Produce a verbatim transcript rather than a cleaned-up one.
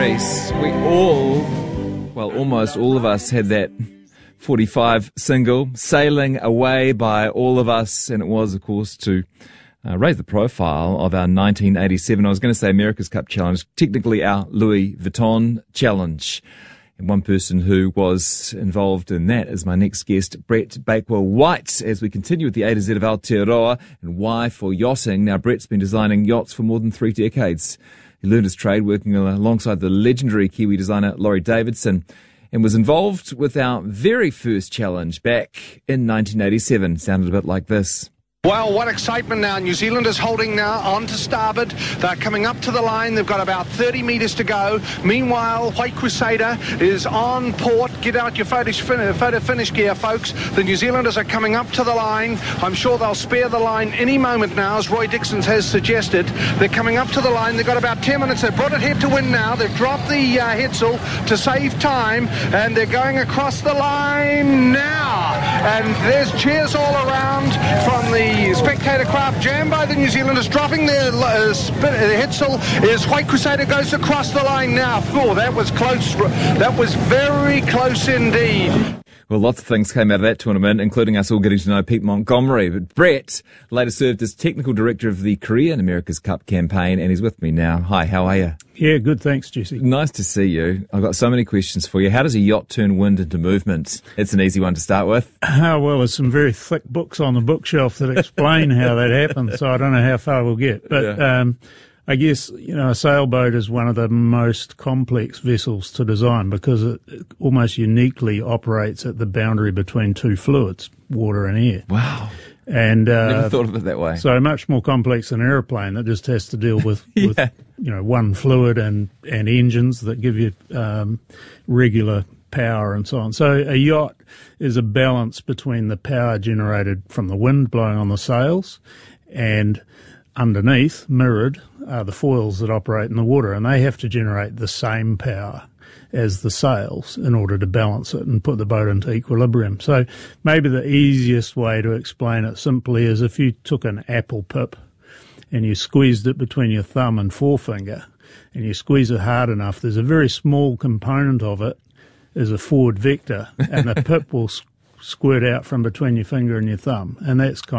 memories. We all, well, almost all of us had that forty-five single, Sailing Away by All of Us, and it was, of course, to uh, raise the profile of our nineteen eighty-seven, I was going to say America's Cup Challenge, technically our Louis Vuitton Challenge. And one person who was involved in that is my next guest, Brett Bakewell-White, as we continue with the A to Z of Aotearoa and why for yachting. Now, Brett's been designing yachts for more than three decades. He learned his trade working alongside the legendary Kiwi designer Laurie Davidson and was involved with our very first challenge back in nineteen eighty-seven. Sounded a bit like this. Well, what excitement now. New Zealand is holding now on to starboard. They're coming up to the line. They've got about thirty metres to go. Meanwhile, White Crusader is on port. Get out your photo, photo finish gear, folks. The New Zealanders are coming up to the line. I'm sure they'll spare the line any moment now, as Roy Dixon has suggested. They're coming up to the line. They've got about ten minutes. They've brought it head to wind now. They've dropped the uh, headsail to save time, and they're going across the line now. And there's cheers all around from the spectator craft, jammed by the New Zealanders, dropping their uh, spin, uh, headsail. Is White Crusader goes across the line now. Oh, that was close. That was very close indeed. Well, lots of things came out of that tournament, including us all getting to know Pete Montgomery. But Brett later served as technical director of the Korean America's Cup campaign, and he's with me now. Hi, how are you? Yeah, good, thanks, Jesse. Nice to see you. I've got so many questions for you. How does a yacht turn wind into movement? It's an easy one to start with. Uh, well, there's some very thick books on the bookshelf that explain how that happens, so I don't know how far we'll get. But yeah. um, I guess, you know, a sailboat is one of the most complex vessels to design because it almost uniquely operates at the boundary between two fluids, water and air. Wow. And uh, never thought of it that way. So much more complex than an aeroplane that just has to deal with, yeah. with you know, one fluid and, and engines that give you um, regular power and so on. So a yacht is a balance between the power generated from the wind blowing on the sails and underneath, mirrored, are the foils that operate in the water, and they have to generate the same power as the sails in order to balance it and put the boat into equilibrium. So maybe the easiest way to explain it simply is if you took an apple pip and you squeezed it between your thumb and forefinger and you squeeze it hard enough, there's a very small component of it is a forward vector, and the pip will squirt out from between your finger and your thumb, and that's kind